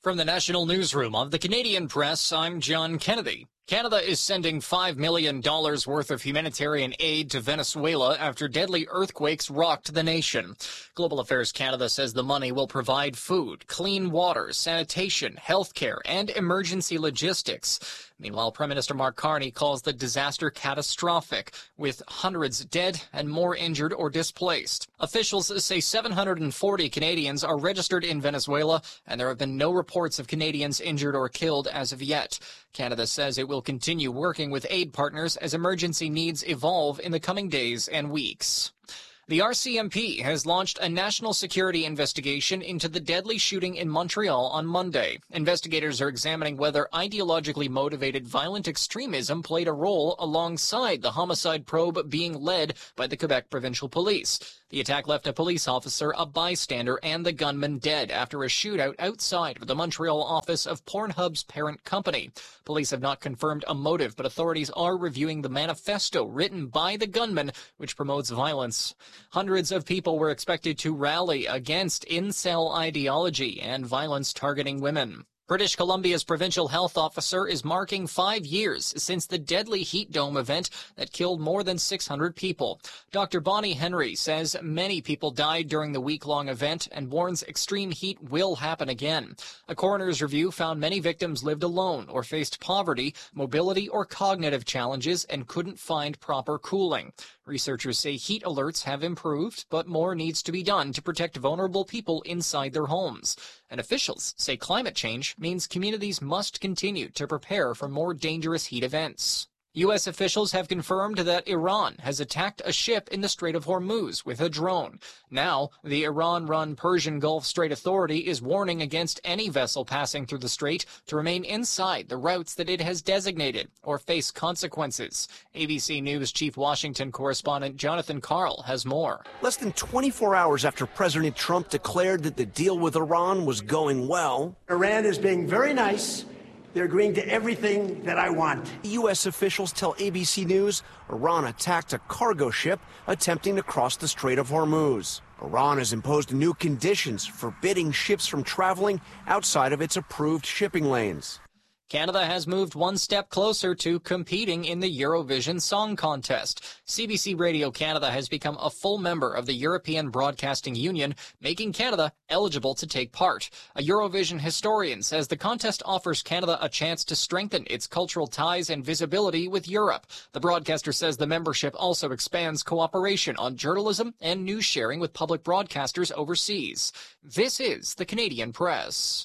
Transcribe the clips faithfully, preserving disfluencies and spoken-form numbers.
From the National Newsroom of the Canadian Press, I'm John Kennedy. Canada is sending five million dollars worth of humanitarian aid to Venezuela after deadly earthquakes rocked the nation. Global Affairs Canada says the money will provide food, clean water, sanitation, health care, and emergency logistics. Meanwhile, Prime Minister Mark Carney calls the disaster catastrophic, with hundreds dead and more injured or displaced. Officials say seven hundred forty Canadians are registered in Venezuela, and there have been no reports of Canadians injured or killed as of yet. Canada says it will continue working with aid partners as emergency needs evolve in the coming days and weeks. The R C M P has launched a national security investigation into the deadly shooting in Montreal on Monday. Investigators are examining whether ideologically motivated violent extremism played a role alongside the homicide probe being led by the Quebec Provincial Police. The attack left a police officer, a bystander, and the gunman dead after a shootout outside of the Montreal office of Pornhub's parent company. Police have not confirmed a motive, but authorities are reviewing the manifesto written by the gunman, which promotes violence. Hundreds of people were expected to rally against incel ideology and violence targeting women. British Columbia's provincial health officer is marking five years since the deadly heat dome event that killed more than six hundred people. Doctor Bonnie Henry says many people died during the week-long event and warns extreme heat will happen again. A coroner's review found many victims lived alone or faced poverty, mobility, or cognitive challenges and couldn't find proper cooling. Researchers say heat alerts have improved, but more needs to be done to protect vulnerable people inside their homes. And officials say climate change means communities must continue to prepare for more dangerous heat events. U S officials have confirmed that Iran has attacked a ship in the Strait of Hormuz with a drone. Now, the Iran-run Persian Gulf Strait Authority is warning against any vessel passing through the strait to remain inside the routes that it has designated or face consequences. A B C News Chief Washington correspondent Jonathan Karl has more. Less than twenty-four hours after President Trump declared that the deal with Iran was going well, Iran is being very nice. They're agreeing to everything that I want. U S officials tell A B C News Iran attacked a cargo ship attempting to cross the Strait of Hormuz. Iran has imposed new conditions forbidding ships from traveling outside of its approved shipping lanes. Canada has moved one step closer to competing in the Eurovision Song Contest. C B C Radio Canada has become a full member of the European Broadcasting Union, making Canada eligible to take part. A Eurovision historian says the contest offers Canada a chance to strengthen its cultural ties and visibility with Europe. The broadcaster says the membership also expands cooperation on journalism and news sharing with public broadcasters overseas. This is the Canadian Press.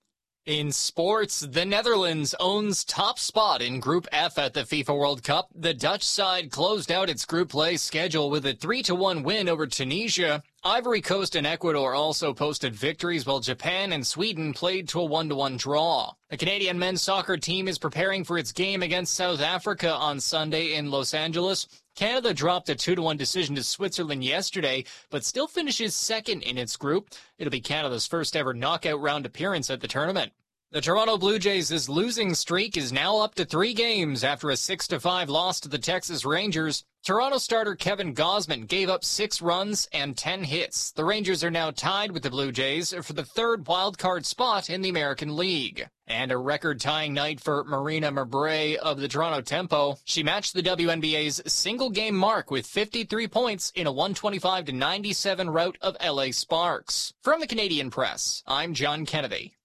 In sports, the Netherlands owns top spot in Group F at the FIFA World Cup. The Dutch side closed out its group play schedule with a three to one win over Tunisia. Ivory Coast and Ecuador also posted victories, while Japan and Sweden played to a one to one draw. The Canadian men's soccer team is preparing for its game against South Africa on Sunday in Los Angeles. Canada dropped a two to one decision to Switzerland yesterday, but still finishes second in its group. It'll be Canada's first ever knockout round appearance at the tournament. The Toronto Blue Jays' losing streak is now up to three games after a six to five loss to the Texas Rangers. Toronto starter Kevin Gausman gave up six runs and ten hits. The Rangers are now tied with the Blue Jays for the third wildcard spot in the American League. And a record-tying night for Marina Mabrey of the Toronto Tempo. She matched the W N B A's single-game mark with fifty-three points in a one twenty-five to ninety-seven rout of L A Sparks. From the Canadian Press, I'm John Kennedy.